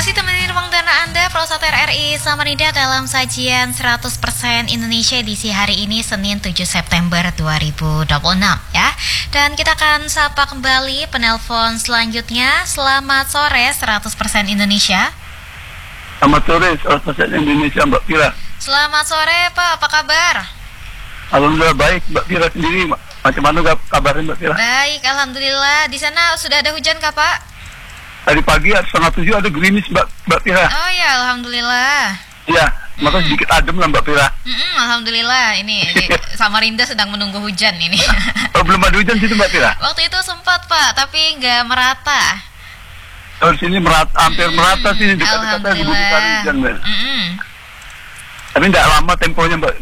Masih temenin ruang dana Anda, Prosat RRI Samarinda dalam sajian 100% Indonesia edisi hari ini Senin 7 September 2026 ya. Dan kita akan sapa kembali penelpon selanjutnya. Selamat sore 100% Indonesia. Selamat sore 100% Indonesia, Mbak Pira. Selamat sore Pak, apa kabar? Alhamdulillah baik, Mbak Pira sendiri. Macam mana kabarnya Mbak Pira? Baik, Alhamdulillah. Di sana sudah ada hujan kah Pak? Tadi pagi 6:30 ada gerimis Mbak Pira. Oh ya, Alhamdulillah. Ya, maka sedikit adem lah Mbak Pira. Alhamdulillah, ini Samarinda sedang menunggu hujan ini. Oh, belum ada hujan situ Mbak Pira? Waktu itu sempat Pak, tapi nggak merata. Oh, di sini hampir merata sih, dekat-dekatnya hujan Mbak. Tapi nggak lama temponya Mbak